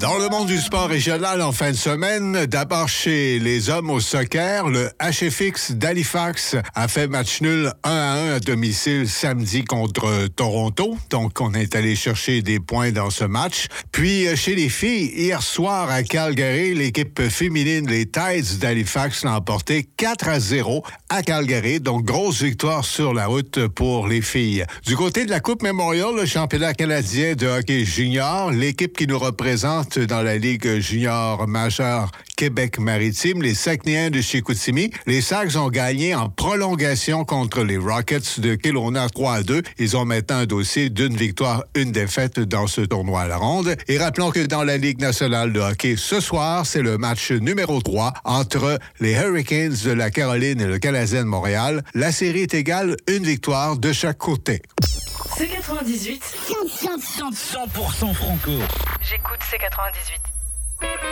Dans le monde du sport régional en fin de semaine, d'abord chez les hommes au soccer, le HFX d'Halifax a fait match nul 1-1 à domicile samedi contre Toronto. Donc, on est allé chercher des points dans ce match. Puis, chez les filles, hier soir à Calgary, l'équipe féminine, les Tides d'Halifax, l'a emporté 4-0 à Calgary. Donc, grosse victoire sur la route pour les filles. Du côté de la Coupe Memorial, le championnat canadien de hockey junior, l'équipe qui nous représente dans la Ligue junior majeure Québec-Maritime, les Saguenayens de Chicoutimi. Les Sags ont gagné en prolongation contre les Rockets de Kelowna 3-2. Ils ont maintenant un dossier d'une victoire, une défaite dans ce tournoi à la ronde. Et rappelons que dans la Ligue nationale de hockey, ce soir, c'est le match numéro 3 entre les Hurricanes de la Caroline et le Canadien de Montréal. La série est égale, une victoire de chaque côté. C'est 98. 100% franco. J'écoute C98.